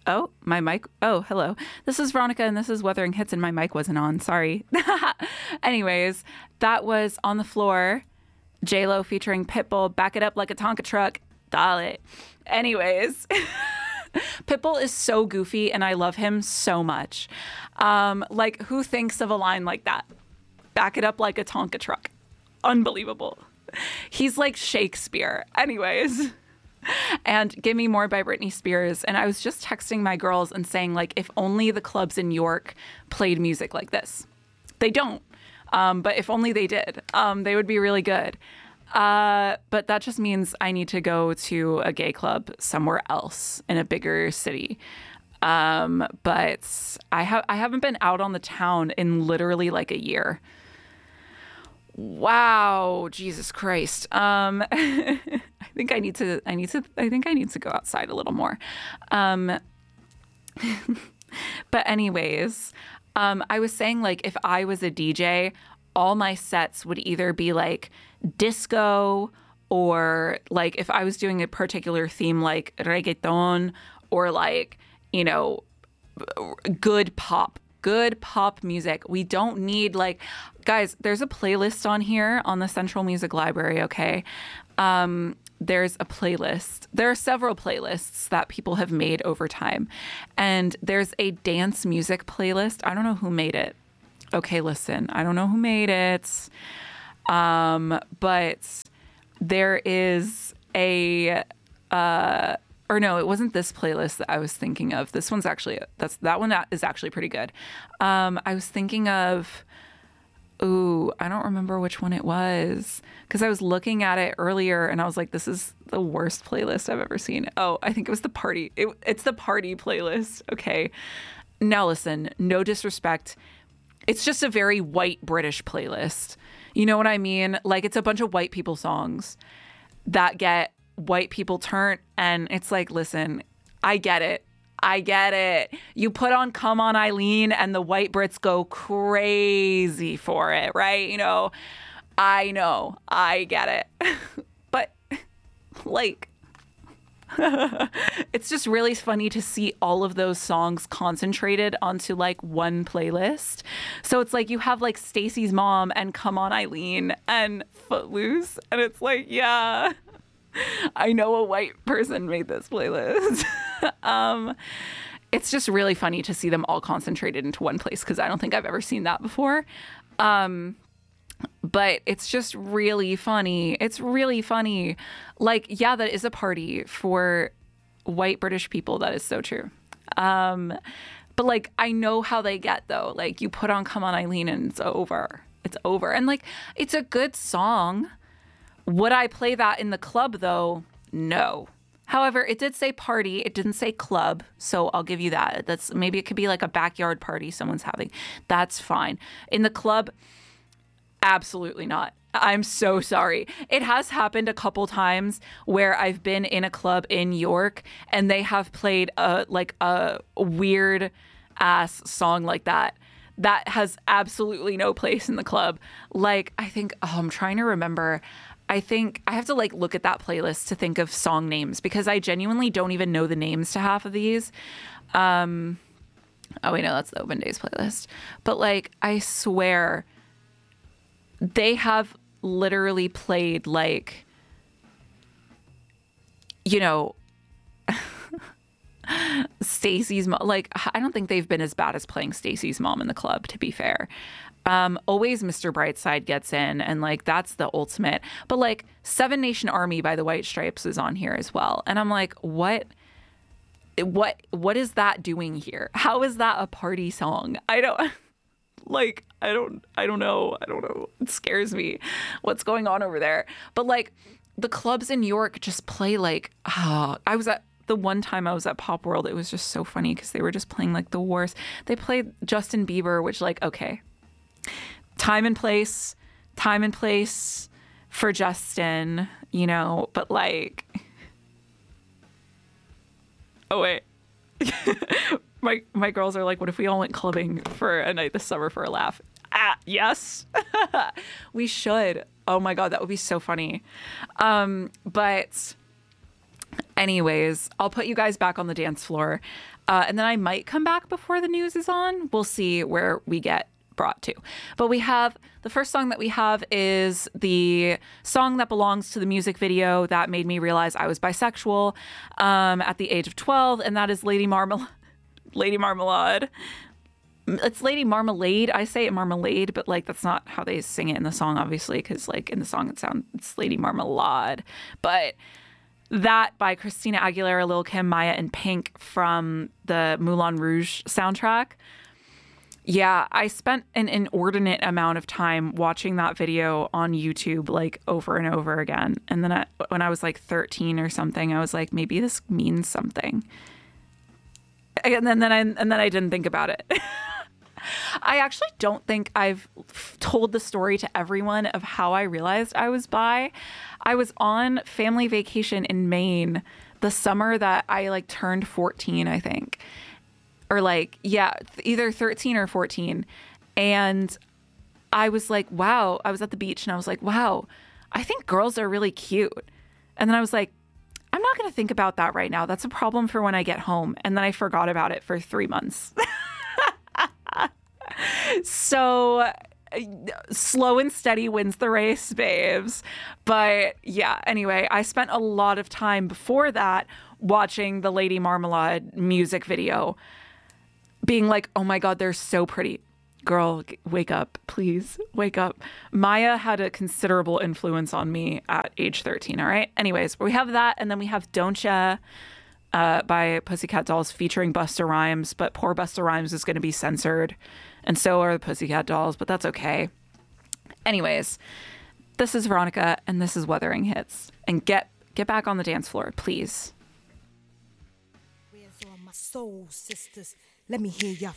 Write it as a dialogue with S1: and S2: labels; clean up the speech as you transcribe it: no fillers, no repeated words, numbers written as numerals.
S1: Oh, my mic. Oh, hello. This is Veronica and this is Wuthering Hits and my mic wasn't on. Sorry. Anyways, that was On the Floor, J-Lo featuring Pitbull, Back It Up Like a Tonka Truck. Dale. Anyways, Pitbull is so goofy and I love him so much. Like, who thinks of a line like that? Back it up like a Tonka truck. Unbelievable. He's like Shakespeare. Anyways. And Give Me More by Britney Spears. And I was just texting my girls and saying, like, if only the clubs in York played music like this. They don't. But if only they did, they would be really good. But that just means I need to go to a gay club somewhere else in a bigger city. But I haven't been out on the town in literally like a year. Wow, Jesus Christ. I think I need to go outside a little more. But anyways, I was saying, like, if I was a DJ, all my sets would either be like disco or like if I was doing a particular theme like reggaeton or like, you know, good pop music. We don't need like, guys, there's a playlist on here on the Central Music Library, okay? There's a playlist. There are several playlists that people have made over time. And there's a dance music playlist. I don't know who made it. Okay, listen, I don't know who made it. But there is a or no, it wasn't this playlist that I was thinking of. This one's actually, that one is actually pretty good. I was thinking of, I don't remember which one it was because I was looking at it earlier and I was like, this is the worst playlist I've ever seen. Oh, I think it was the party. It's the party playlist. Okay. Now listen, no disrespect. It's just a very white British playlist. You know what I mean? Like, it's a bunch of white people songs that get white people turned, and it's like, listen, I get it. You put on Come On Eileen and the white Brits go crazy for it, right? You know, I get it. But like, it's just really funny to see all of those songs concentrated onto like one playlist. So it's like you have like Stacey's Mom and Come On Eileen and Footloose, and it's like, yeah, I know a white person made this playlist. It's just really funny to see them all concentrated into one place because I don't think I've ever seen that before. But it's just really funny. It's really funny. Like, yeah, that is a party for white British people. That is so true. But like, I know how they get though. Like, you put on Come On Eileen and it's over. It's over. And like, it's a good song. Would I play that in the club though? No. However, it did say party. It didn't say club. So I'll give you that. That's maybe it could be like a backyard party someone's having. That's fine. In the club, absolutely not. I'm so sorry. It has happened a couple times where I've been in a club in York and they have played a weird ass song like that. That has absolutely no place in the club. Like, I think, I'm trying to remember. I think I have to like look at that playlist to think of song names because I genuinely don't even know the names to half of these. Oh, wait, no, that's the Open Days playlist. But like, I swear they have literally played like, you know, Stacey's Mom. Like, I don't think they've been as bad as playing Stacey's Mom in the club, to be fair. Always Mr. Brightside gets in, and like that's the ultimate. But like Seven Nation Army by the White Stripes is on here as well, and I'm like, what is that doing here? How is that a party song? I don't know. It scares me. What's going on over there? But like the clubs in New York just play like, I was at the one time I was at Pop World, it was just so funny because they were just playing like the worst. They played Justin Bieber, which like, okay. Time and place for Justin, you know, but like, oh wait, my girls are like, what if we all went clubbing for a night this summer for a laugh? Yes, we should. Oh my God, that would be so funny. But Anyways, I'll put you guys back on the dance floor. And then I might come back before the news is on. We'll see where we get brought to. But we have the first song that we have is the song that belongs to the music video that made me realize I was bisexual at the age of 12, and that is Lady Marmalade. It's Lady Marmalade. I say it Marmalade, but like that's not how they sing it in the song, obviously, because like in the song it's Lady Marmalade. But that by Christina Aguilera, Lil Kim, Maya, and Pink from the Moulin Rouge soundtrack. Yeah, I spent an inordinate amount of time watching that video on YouTube like over and over again. And then when I was like 13 or something, I was like, maybe this means something. And then I didn't think about it. I actually don't think I've told the story to everyone of how I realized I was bi. I was on family vacation in Maine the summer that I like turned 14, I think. Or like, yeah, either 13 or 14. And I was like, wow, I was at the beach and I was like, wow, I think girls are really cute. And then I was like, I'm not going to think about that right now. That's a problem for when I get home. And then I forgot about it for 3 months. So slow and steady wins the race, babes. But yeah, anyway, I spent a lot of time before that watching the Lady Marmalade music video being like, oh my God, they're so pretty. Girl, wake up, please wake up. Maya had a considerable influence on me at age 13, all right? Anyways, we have that, and then we have Don't Ya by Pussycat Dolls featuring Busta Rhymes, but poor Busta Rhymes is going to be censored, and so are the Pussycat Dolls, but that's okay. Anyways, this is Veronica, and this is Wuthering Hits. And get back on the dance floor, please.
S2: Where's all my soul sisters? Let me hear your